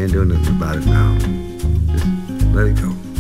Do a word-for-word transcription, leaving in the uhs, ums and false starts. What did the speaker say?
Can't do nothing about it now. Just let it go.